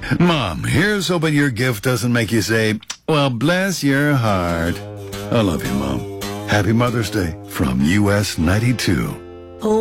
Mom, here's hoping your gift doesn't make you say, well, bless your heart. I love you, Mom. Happy Mother's Day from US 92.